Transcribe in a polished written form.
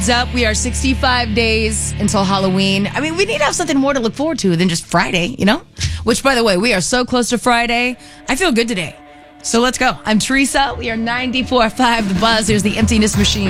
Heads up, we are 65 days until Halloween. I mean, we need to have something more to look forward to than just Friday, you know? Which, by the way, we are so close to Friday. I feel good today. So let's go. I'm Teresa. We are 94.5 The Buzz. Here's the Emptiness Machine.